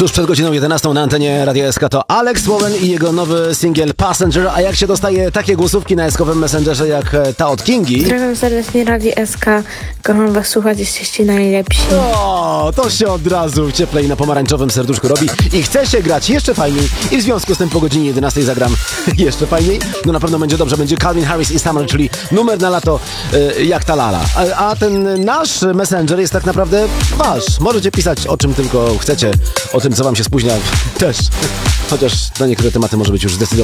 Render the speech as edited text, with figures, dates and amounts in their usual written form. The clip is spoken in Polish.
Tuż przed godziną 11 na antenie Radia SK to Alex Wowen i jego nowy singiel Passenger. A jak się dostaje takie głosówki na SK-owym Messengerze jak ta od Kingi? Pozdrawiam serdecznie Radio SK. Kocham was słuchać, jesteście najlepsi. O, to się od razu cieplej na pomarańczowym serduszku robi i chce się grać jeszcze fajniej i w związku z tym po godzinie 11 zagram jeszcze fajniej. No na pewno będzie dobrze, będzie Calvin Harris i Summer, czyli numer na lato jak ta lala. A ten nasz Messenger jest tak naprawdę wasz. Możecie pisać o czym tylko chcecie, o tym co wam się spóźnia też. Chociaż na niektóre tematy może być już zdecydowanie